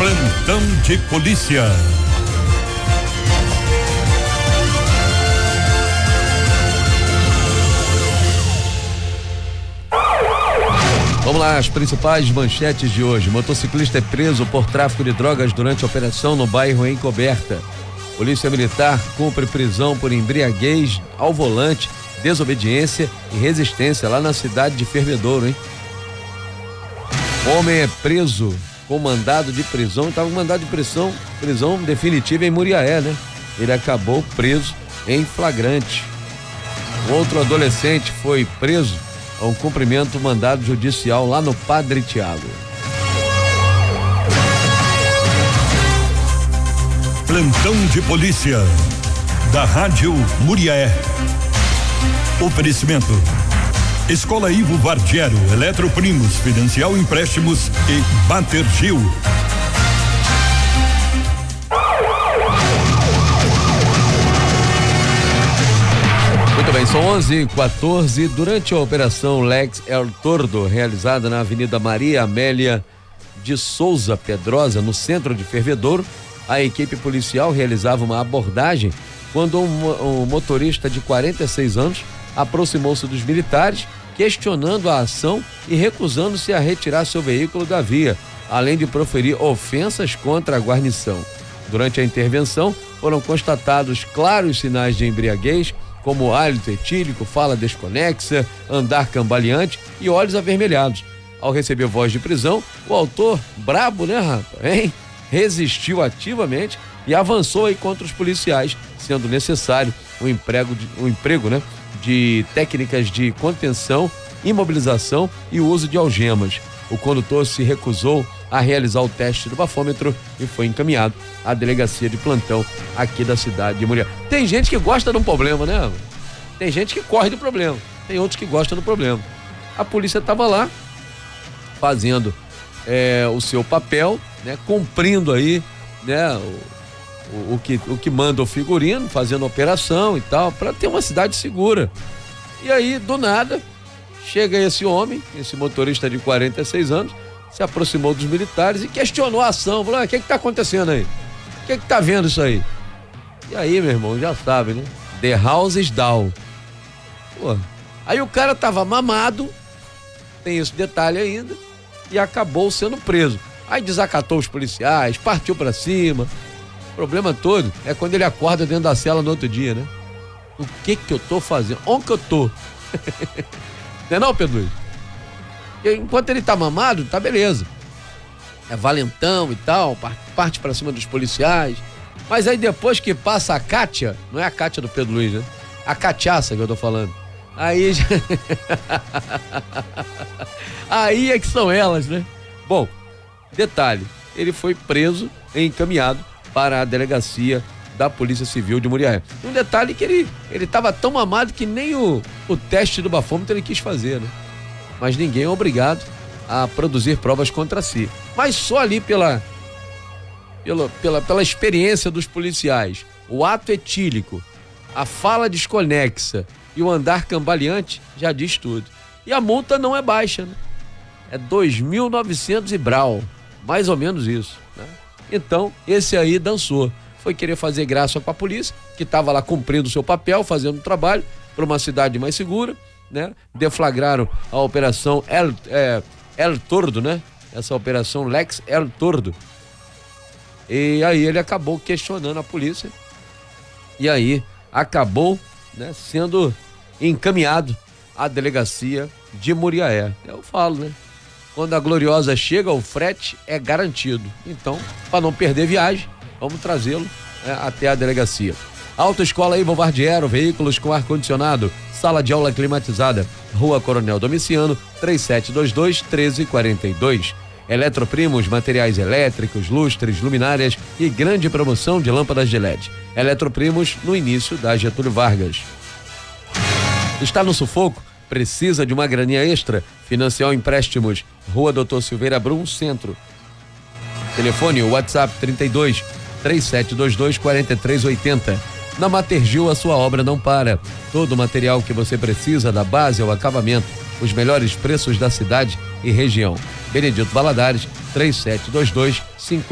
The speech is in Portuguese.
Plantão de polícia. Vamos lá, as principais manchetes de hoje. Motociclista é preso por tráfico de drogas durante a operação no bairro Encoberta. Polícia Militar cumpre prisão por embriaguez ao volante, desobediência e resistência lá na cidade de Fervedouro, hein? Homem é preso com mandado de prisão, estava com mandado de prisão definitiva em Muriaé, né? Ele acabou preso em flagrante. Outro adolescente foi preso ao cumprimento do mandado judicial lá no Padre Tiago. Plantão de polícia da Rádio Muriaé. Oferecimento: Escola Ivo Vardiero, Eletroprimos, Financial Empréstimos e Batergil. Muito bem, são 11h14. Durante a operação Lex El Tordo, realizada na Avenida Maria Amélia de Souza Pedrosa, no centro de Fervedouro, a equipe policial realizava uma abordagem quando um motorista de 46 anos aproximou-se dos militares, questionando a ação e recusando-se a retirar seu veículo da via, além de proferir ofensas contra a guarnição. Durante a intervenção, foram constatados claros sinais de embriaguez, como hálito etílico, fala desconexa, andar cambaleante e olhos avermelhados. Ao receber voz de prisão, o autor, brabo, né, rapaz, hein? Resistiu ativamente e avançou aí contra os policiais, sendo necessário o emprego, né, de técnicas de contenção, imobilização e uso de algemas. O condutor se recusou a realizar o teste do bafômetro e foi encaminhado à delegacia de plantão aqui da cidade de Muriaé. Tem gente que gosta de um problema, né? Tem gente que corre do problema, tem outros que gostam do problema. A polícia estava lá fazendo o seu papel, né? Cumprindo aí, né? O que manda o figurino, fazendo operação e tal, para ter uma cidade segura. E aí, do nada, chega esse homem, esse motorista de 46 anos, se aproximou dos militares e questionou a ação. Falou: o que tá acontecendo aí? O que tá vendo isso aí? E aí, meu irmão, já sabe, né? The house is down. Pô, aí o cara tava mamado, tem esse detalhe ainda, e acabou sendo preso. Aí desacatou os policiais, partiu pra cima. O problema todo é quando ele acorda dentro da cela no outro dia, né? O que eu tô fazendo? Onde que eu tô? Não é não, Pedro Luiz? Enquanto ele tá mamado, tá beleza. É valentão e tal, parte pra cima dos policiais. Mas aí depois que passa a Kátia, não é a Kátia do Pedro Luiz, né? A cachaça que eu tô falando. Aí aí é que são elas, né? Bom, detalhe, ele foi preso e encaminhado para a delegacia da Polícia Civil de Muriaé. Um detalhe que ele tava tão mamado que nem o teste do bafômetro ele quis fazer, né? Mas ninguém é obrigado a produzir provas contra si. Mas só ali pela experiência dos policiais, o ato etílico, a fala desconexa e o andar cambaleante já diz tudo. E a multa não é baixa, né? É 2.900 e brau, mais ou menos isso, né? Então, esse aí dançou. Foi querer fazer graça com a polícia, que estava lá cumprindo o seu papel, fazendo o trabalho para uma cidade mais segura, né? Deflagraram a operação El Tordo, né? Essa operação Lex El Tordo. E aí ele acabou questionando a polícia e aí acabou, né, sendo encaminhado à delegacia de Muriaé. Eu falo, né? Quando a Gloriosa chega, o frete é garantido. Então, para não perder viagem, vamos trazê-lo, né, até a delegacia. Autoescola Ivo Vardiero, veículos com ar-condicionado, sala de aula climatizada, Rua Coronel Domiciano, 3722-1342. Eletroprimos, materiais elétricos, lustres, luminárias e grande promoção de lâmpadas de LED. Eletroprimos no início da Getúlio Vargas. Está no sufoco? Precisa de uma graninha extra? Financial Empréstimos, Rua Doutor Silveira Brum, Centro. Telefone WhatsApp 32-3722-4380. Na Matergil a sua obra não para. Todo o material que você precisa, da base ao acabamento. Os melhores preços da cidade e região. Benedito Valadares, 3722-50.